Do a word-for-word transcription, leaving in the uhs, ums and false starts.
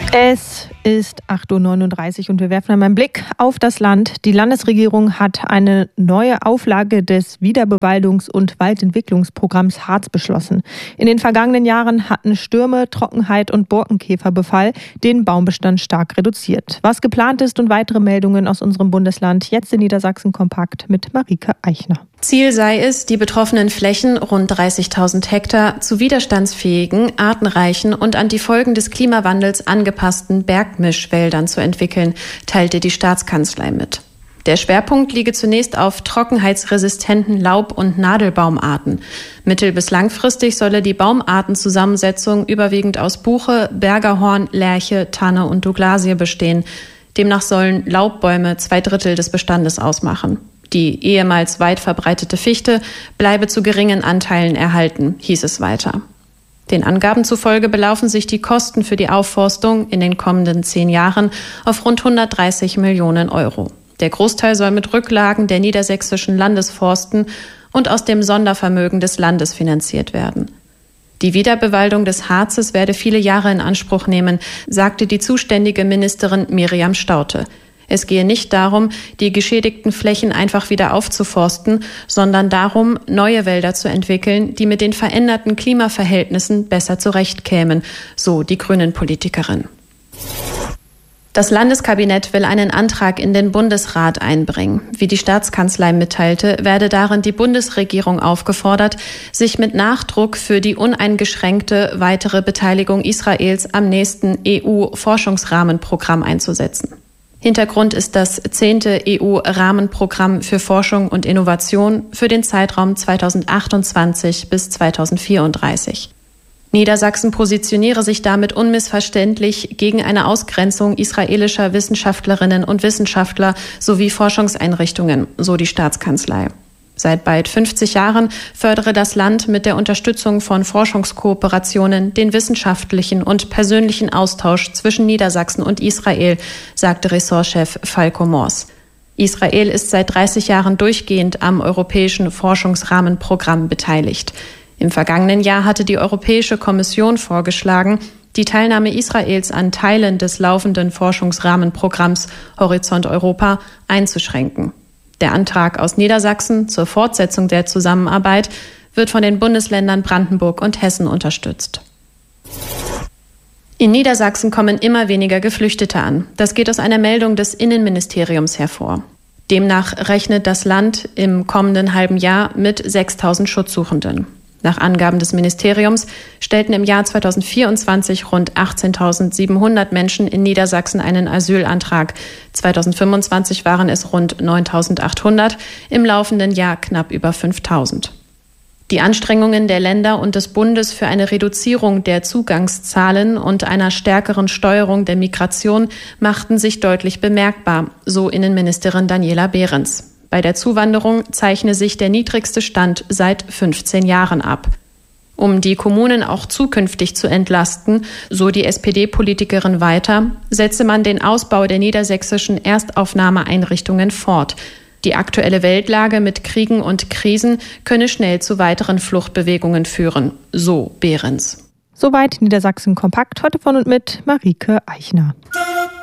Es ist acht Uhr neununddreißig und wir werfen einmal einen Blick auf das Land. Die Landesregierung hat eine neue Auflage des Wiederbewaldungs- und Waldentwicklungsprogramms Harz beschlossen. In den vergangenen Jahren hatten Stürme, Trockenheit und Borkenkäferbefall den Baumbestand stark reduziert. Was geplant ist und weitere Meldungen aus unserem Bundesland jetzt in Niedersachsen kompakt mit Marike Eichner. Ziel sei es, die betroffenen Flächen, rund dreißigtausend Hektar, zu widerstandsfähigen, artenreichen und an die Folgen des Klimawandels angepassten Bergmischwäldern zu entwickeln, teilte die Staatskanzlei mit. Der Schwerpunkt liege zunächst auf trockenheitsresistenten Laub- und Nadelbaumarten. Mittel- bis langfristig solle die Baumartenzusammensetzung überwiegend aus Buche, Bergerhorn, Lärche, Tanne und Douglasie bestehen. Demnach sollen Laubbäume zwei Drittel des Bestandes ausmachen. Die ehemals weit verbreitete Fichte bleibe zu geringen Anteilen erhalten, hieß es weiter. Den Angaben zufolge belaufen sich die Kosten für die Aufforstung in den kommenden zehn Jahren auf rund hundertdreißig Millionen Euro. Der Großteil soll mit Rücklagen der niedersächsischen Landesforsten und aus dem Sondervermögen des Landes finanziert werden. Die Wiederbewaldung des Harzes werde viele Jahre in Anspruch nehmen, sagte die zuständige Ministerin Miriam Staudte. Es gehe nicht darum, die geschädigten Flächen einfach wieder aufzuforsten, sondern darum, neue Wälder zu entwickeln, die mit den veränderten Klimaverhältnissen besser zurechtkämen, so die Grünen-Politikerin. Das Landeskabinett will einen Antrag in den Bundesrat einbringen. Wie die Staatskanzlei mitteilte, werde darin die Bundesregierung aufgefordert, sich mit Nachdruck für die uneingeschränkte weitere Beteiligung Israels am nächsten E U-Forschungsrahmenprogramm einzusetzen. Hintergrund ist das zehnte E U-Rahmenprogramm für Forschung und Innovation für den Zeitraum zweitausendachtundzwanzig bis zweitausendvierunddreißig. Niedersachsen positioniere sich damit unmissverständlich gegen eine Ausgrenzung israelischer Wissenschaftlerinnen und Wissenschaftler sowie Forschungseinrichtungen, so die Staatskanzlei. Seit bald fünfzig Jahren fördere das Land mit der Unterstützung von Forschungskooperationen den wissenschaftlichen und persönlichen Austausch zwischen Niedersachsen und Israel, sagte Ressortchef Falko Mors. Israel ist seit dreißig Jahren durchgehend am europäischen Forschungsrahmenprogramm beteiligt. Im vergangenen Jahr hatte die Europäische Kommission vorgeschlagen, die Teilnahme Israels an Teilen des laufenden Forschungsrahmenprogramms Horizont Europa einzuschränken. Der Antrag aus Niedersachsen zur Fortsetzung der Zusammenarbeit wird von den Bundesländern Brandenburg und Hessen unterstützt. In Niedersachsen kommen immer weniger Geflüchtete an. Das geht aus einer Meldung des Innenministeriums hervor. Demnach rechnet das Land im kommenden halben Jahr mit sechstausend Schutzsuchenden. Nach Angaben des Ministeriums stellten im Jahr zweitausendvierundzwanzig rund achtzehntausendsiebenhundert Menschen in Niedersachsen einen Asylantrag. zweitausendfünfundzwanzig waren es rund neuntausendachthundert, im laufenden Jahr knapp über fünftausend. Die Anstrengungen der Länder und des Bundes für eine Reduzierung der Zugangszahlen und einer stärkeren Steuerung der Migration machten sich deutlich bemerkbar, so Innenministerin Daniela Behrens. Bei der Zuwanderung zeichne sich der niedrigste Stand seit fünfzehn Jahren ab. Um die Kommunen auch zukünftig zu entlasten, so die S P D-Politikerin weiter, setze man den Ausbau der niedersächsischen Erstaufnahmeeinrichtungen fort. Die aktuelle Weltlage mit Kriegen und Krisen könne schnell zu weiteren Fluchtbewegungen führen, so Behrens. Soweit Niedersachsen kompakt, heute von und mit Marike Eichner.